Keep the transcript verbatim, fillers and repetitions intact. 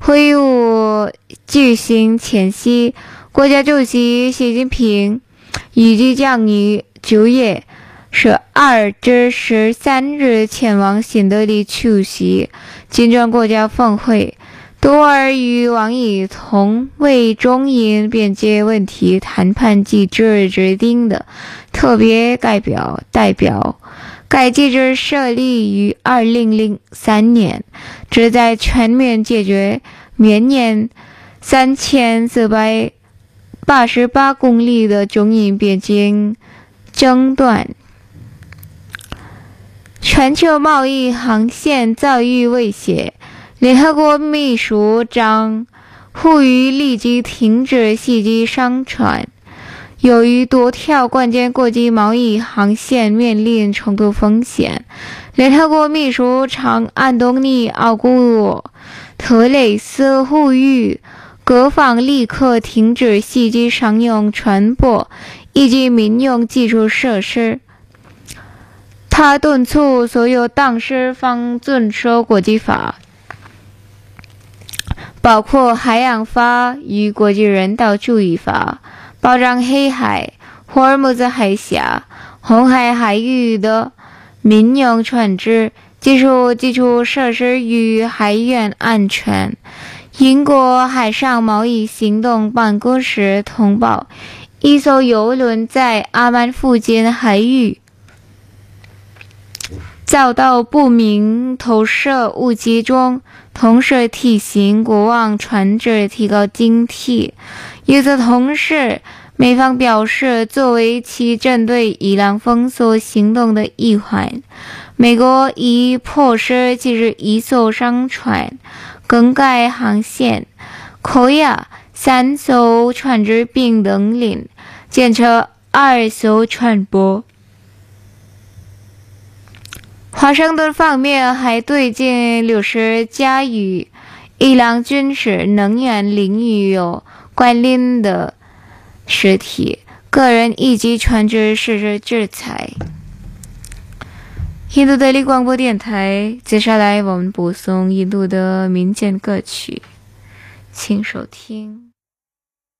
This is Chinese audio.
会晤举行前夕，国家主席习近平预计将于九月十二至十三日前往新德里出席金砖国家峰会。多尔与王毅同为中印边界问题谈判机制制定的特别代表代表。该机制设立于二零零三年，旨在全面解决绵延三千四百八十八公里的中印边境争端。全球贸易航线遭遇威胁，联合国秘书长呼吁立即停止袭击商船。由于多条关键国际贸易航线面临冲突风险，联合国秘书长安东尼奥古罗特雷斯呼吁各方立刻停止袭击商用船舶以及民用基础设施。他敦促所有当事方遵守国际法，包括海洋法与国际人道主义法，保障黑海、霍尔木兹海峡、红海海域的民用船只、基础基础设施与海员安全。英国海上贸易行动办公室通报，一艘邮轮在阿曼附近海域遭到不明投射物击中，同时提醒国王船只提高警惕。与此同时，美方表示，作为其针对伊朗封锁行动的一环，美国已迫使其中一艘商船更改航线，扣押三艘船只并登临，检测二艘船舶。华盛顿方面还对近六十架与伊朗军事能源领域有关联的实体、个人以及船只实施制裁。印度德里广播电台，接下来我们播送印度的民间歌曲，请收听。